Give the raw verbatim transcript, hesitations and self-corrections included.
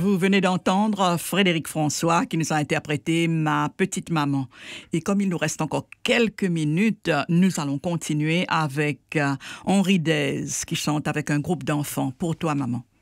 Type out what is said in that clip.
Vous venez d'entendre Frédéric François qui nous a interprété Ma petite maman. Et comme il nous reste encore quelques minutes, nous allons continuer avec Henri Dez qui chante avec un groupe d'enfants. Pour toi, maman.